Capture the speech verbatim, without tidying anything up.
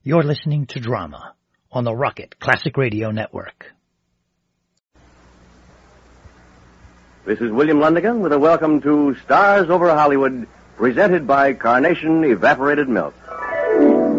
You're listening to Drama on the Rocket Classic Radio Network. This is William Lundigan with a welcome to Stars Over Hollywood, presented by Carnation Evaporated Milk.